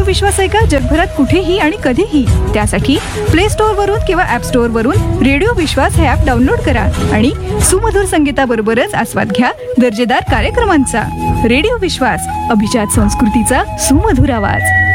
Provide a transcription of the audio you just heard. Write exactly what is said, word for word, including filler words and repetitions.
विश्वास आहे का जगभरात कुठेही आणि कधीही? त्यासाठी प्ले स्टोअर वरून किंवा ऍप स्टोअर वरून रेडिओ विश्वास हे ऍप डाउनलोड करा आणि सुमधुर संगीताबरोबरच आस्वाद घ्या दर्जेदार कार्यक्रमांचा. रेडिओ विश्वास, अभिजात संस्कृतीचा सुमधुर आवाज.